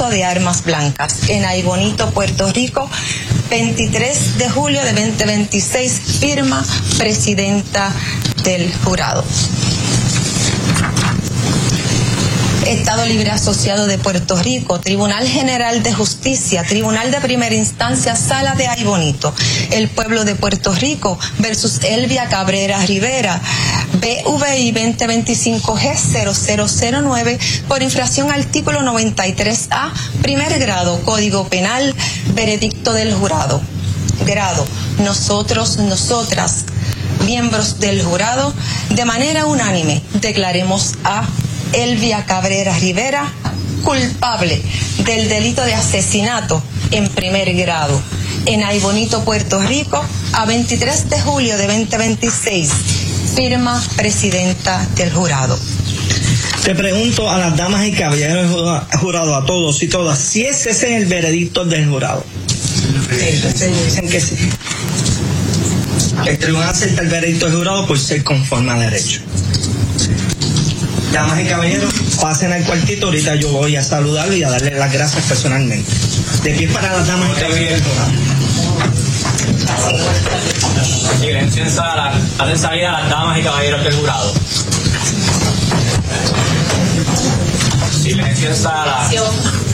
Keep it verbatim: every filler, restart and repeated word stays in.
uso de armas blancas en Aybonito, Puerto Rico, veintitrés de julio de veinte veintiséis, firma presidenta del jurado. Estado Libre Asociado de Puerto Rico, Tribunal General de Justicia, Tribunal de Primera Instancia, Sala de Aybonito, el pueblo de Puerto Rico versus Elvia Cabrera Rivera, B V I veinte veinticinco G cero cero cero nueve, por infracción al artículo noventa y tres A, primer grado, Código Penal, veredicto del jurado. Grado, nosotros, nosotras, miembros del jurado, de manera unánime, declaremos a Elvia Cabrera Rivera culpable del delito de asesinato en primer grado en Aybonito, Puerto Rico, a veintitrés de julio de veinte veintiséis, firma presidenta del jurado. Te pregunto a las damas y caballeros del jurado, a todos y todas, si ese es el veredicto del jurado. Dicen que sí. El tribunal acepta el veredicto del jurado por ser conforme a derecho. Damas y caballeros, pasen al cuartito, ahorita yo voy a saludarlo y a darle las gracias personalmente. De pie para las damas y caballeros. Silencio en sala, hacen salida las damas y caballeros del jurado. Silencio en sala.